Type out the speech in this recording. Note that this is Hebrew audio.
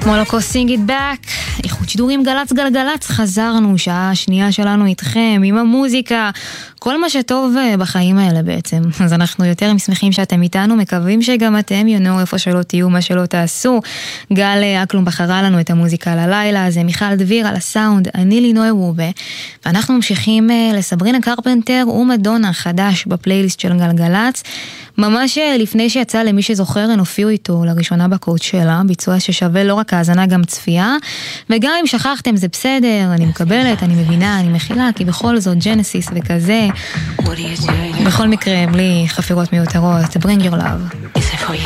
מולוקו Sing It Back, איכות שידורים גלץ גלגלץ, חזרנו, שעה השנייה שלנו איתכם, עם המוזיקה, כל מה שטוב בחיים האלה בעצם. אז אנחנו יותר משמחים שאתם איתנו, מקווים שגם אתם, איפה שלא תהיו, מה שלא תעשו. גל אקלום בחרה לנו את המוזיקה ללילה, זה מיכל דביר על הסאונד, אני לינוי וובה, ואנחנו ממשיכים לסברינה קרפנטר ומדונה חדש בפלייליסט של גלגלץ, ממש לפני שיצא למי שזוכר, הם הופיעו איתו לראשונה בקוד שלה, ביצוע ששווה לא רק האזנה גם צפייה, וגם אם שכחתם זה בסדר, אני מקבלת, אני מבינה, אני מכילה, כי בכל זאת ג'נסיס וכזה, בכל מקרה בלי חפירות מיותרות, bring your love.